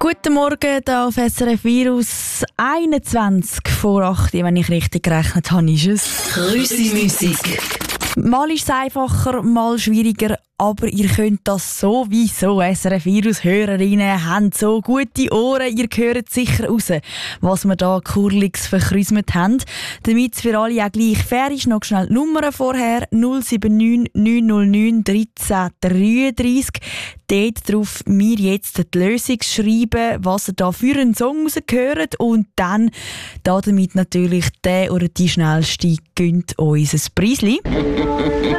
Guten Morgen, hier auf SRF Virus 21 vor 8, wenn ich richtig gerechnet habe, ist es. Grüssi-Musik. Mal ist es einfacher, mal schwieriger, aber ihr könnt das sowieso. SRF Virus-Hörerinnen haben so gute Ohren, ihr hört sicher raus, was wir da Kurlix verkrüsmet haben. Damit es für alle auch gleich fair ist, noch schnell die Nummern vorher: 079 909 1333. Dort drauf mir jetzt die Lösung schreiben, was ihr da für einen Song rausgehört, und dann damit natürlich der oder die Schnellste gönnt uns ein Preisli.